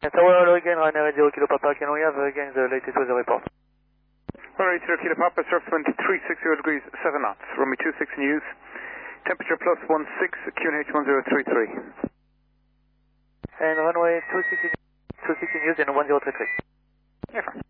Tower again, Ryanair 0 Kilo Papa, can we have again the latest weather report? Alright, 0 Kilo Papa, surf wind 360 degrees, 7 knots, runway 26 in use, temperature plus 16, QNH 1033. And runway 26 in use and 1033. Yeah.